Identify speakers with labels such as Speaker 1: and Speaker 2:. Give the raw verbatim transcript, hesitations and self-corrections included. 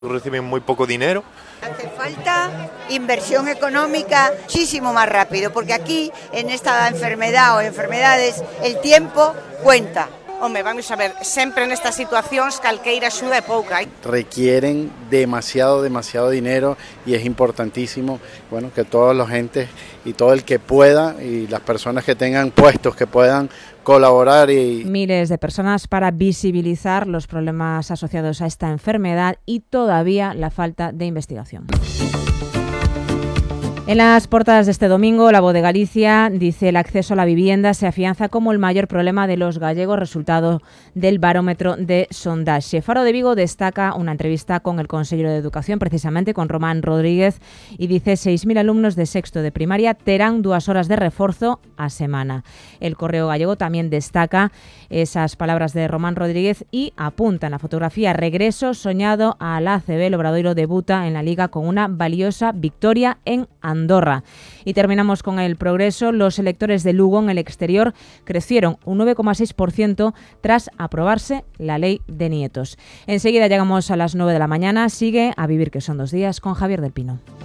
Speaker 1: Reciben muy poco dinero.
Speaker 2: Hace falta inversión económica muchísimo más rápido, porque aquí, en esta enfermedad o enfermedades, el tiempo cuenta.
Speaker 3: Home, vamos a ver, sempre nestas situacións calqueira axuda é pouca.
Speaker 4: Requieren demasiado, demasiado dinero y es importantísimo, bueno, que todos los entes y todo el que pueda y las personas que tengan puestos que puedan colaborar. Y
Speaker 5: miles de personas para visibilizar los problemas asociados a esta enfermedad y todavía la falta de investigación. En las portadas de este domingo, La Voz de Galicia dice: el acceso a la vivienda se afianza como el mayor problema de los gallegos, resultado del barómetro de sondaxe. Faro de Vigo destaca una entrevista con el consejero de Educación, precisamente con Román Rodríguez, y dice seis mil alumnos de sexto de primaria terán dúas horas de reforzo a semana. El Correo Gallego también destaca esas palabras de Román Rodríguez y apunta en la fotografía: regreso soñado a la A C B. El Obradoiro debuta en la Liga con una valiosa victoria en Andorra. Y terminamos con El Progreso. Los electores de Lugo en el exterior crecieron un nueve coma seis por ciento tras aprobarse la ley de nietos. Enseguida llegamos a las nueve de la mañana. Sigue A Vivir, que son dos días, con Javier del Pino.